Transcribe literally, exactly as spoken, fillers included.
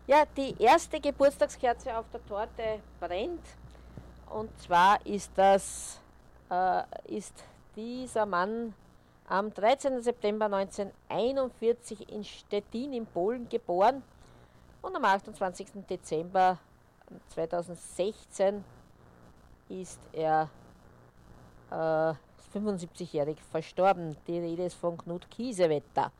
Ja, die erste Geburtstagskerze auf der Torte brennt. Und zwar ist das äh, ist dieser Mann am dreizehnten September neunzehnhunderteinundvierzig in Stettin in Polen geboren und am achtundzwanzigsten Dezember zweitausendsechzehn ist er äh, fünfundsiebzigjährig verstorben. Die Rede ist von Knut Kiesewetter.